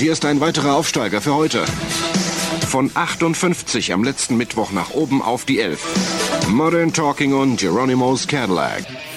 hier ist ein weiterer Aufsteiger für heute. Von 58 am letzten Mittwoch nach oben auf die 11. Modern Talking und Geronimo's Cadillac.